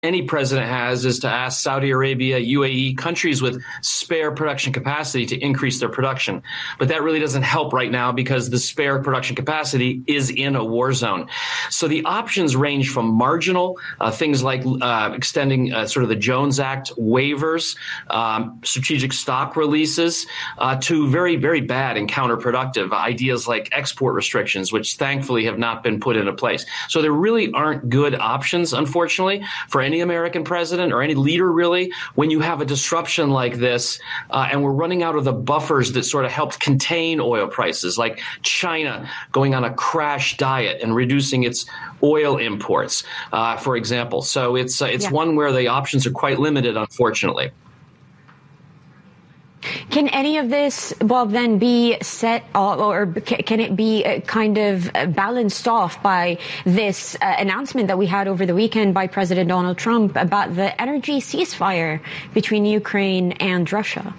any president has is to ask Saudi Arabia, UAE, countries with spare production capacity to increase their production. But that really doesn't help right now because the spare production capacity is in a war zone. So the options range from marginal, things like extending sort of the Jones Act waivers, strategic stock releases, to very, very bad and counterproductive ideas like export restrictions, which thankfully have not been put into place. So there really aren't good options, unfortunately, for any American president or any leader, really, when you have a disruption like this, and we're running out of the buffers that sort of helped contain oil prices, like China going on a crash diet and reducing its oil imports, for example. So it's one where the options are quite limited, unfortunately. Can any of this, Bob, then be set or can it be kind of balanced off by this announcement that we had over the weekend by President Donald Trump about the energy ceasefire between Ukraine and Russia?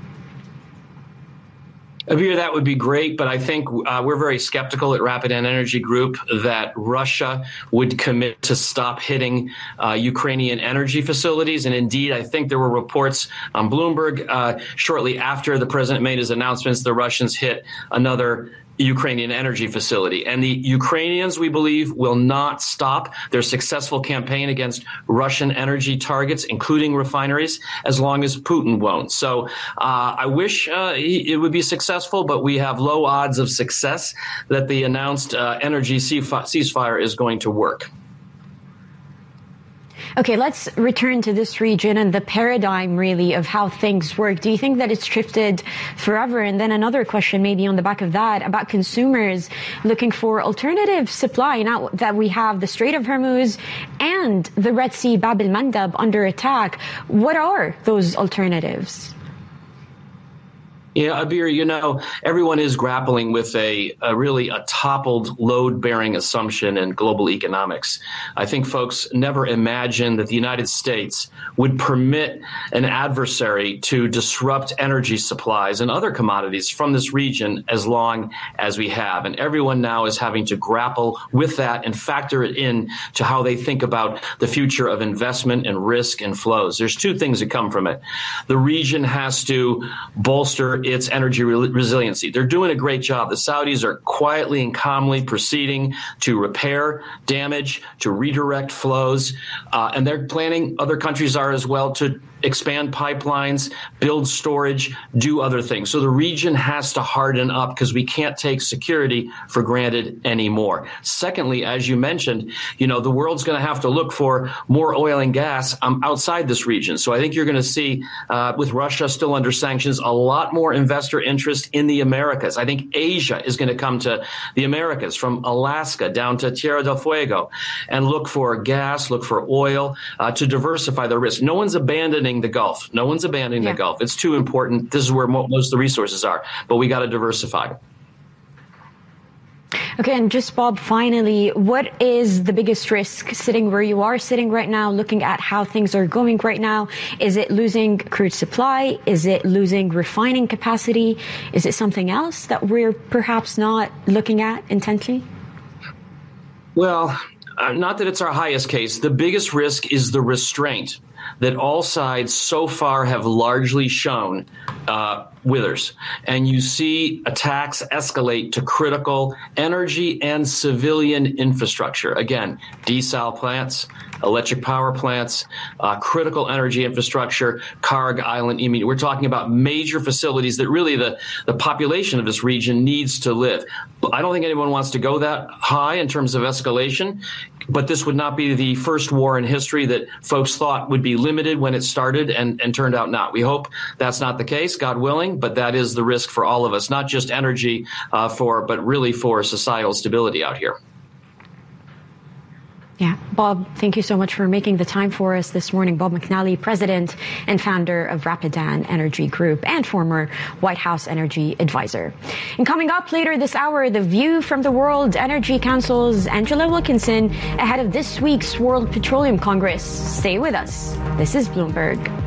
Abir, that would be great, but I think we're very skeptical at Rapidan Energy Group that Russia would commit to stop hitting Ukrainian energy facilities. And indeed, I think there were reports on Bloomberg shortly after the president made his announcements, the Russians hit another Ukrainian energy facility. And the Ukrainians, we believe, will not stop their successful campaign against Russian energy targets, including refineries, as long as Putin won't. So I wish it would be successful, but we have low odds of success that the announced energy ceasefire is going to work. Okay, let's return to this region and the paradigm, really, of how things work. Do you think that it's shifted forever? And then another question, maybe on the back of that, about consumers looking for alternative supply now that we have the Strait of Hormuz and the Red Sea Bab el-Mandab under attack. What are those alternatives? Yeah, Abir, everyone is grappling with a toppled load-bearing assumption in global economics. I think folks never imagined that the United States would permit an adversary to disrupt energy supplies and other commodities from this region as long as we have. And everyone now is having to grapple with that and factor it in to how they think about the future of investment and risk and flows. There's two things that come from it. The region has to bolster its energy resiliency. They're doing a great job. The Saudis are quietly and calmly proceeding to repair damage, to redirect flows, and they're planning, other countries are as well, to expand pipelines, build storage, do other things. So the region has to harden up because we can't take security for granted anymore. Secondly, as you mentioned, the world's going to have to look for more oil and gas outside this region. So I think you're going to see, with Russia still under sanctions, a lot more investor interest in the Americas. I think Asia is going to come to the Americas, from Alaska down to Tierra del Fuego, and look for gas, look for oil, to diversify their risk. No one's abandoning the Gulf. No one's abandoning the Gulf. It's too important. This is where most of the resources are, but we got to diversify. Okay, and just, Bob, finally, what is the biggest risk sitting where you are sitting right now, looking at how things are going right now? Is it losing crude supply? Is it losing refining capacity? Is it something else that we're perhaps not looking at intently? Well, not that it's our highest case. The biggest risk is the restraint that all sides so far have largely shown withers. And you see attacks escalate to critical energy and civilian infrastructure. Again, desal plants, electric power plants, critical energy infrastructure, Karg Island. We're talking about major facilities that really the population of this region needs to live. I don't think anyone wants to go that high in terms of escalation, but this would not be the first war in history that folks thought would be limited when it started and turned out not. We hope that's not the case, God willing, but that is the risk for all of us, not just energy, but really for societal stability out here. Yeah. Bob, thank you so much for making the time for us this morning. Bob McNally, president and founder of Rapidan Energy Group and former White House energy advisor. And coming up later this hour, the view from the World Energy Council's Angela Wilkinson ahead of this week's World Petroleum Congress. Stay with us. This is Bloomberg.